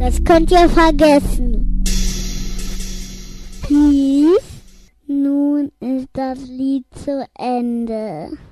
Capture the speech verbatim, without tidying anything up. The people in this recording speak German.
Das könnt ihr vergessen. Peace. Nun ist das Lied zu Ende.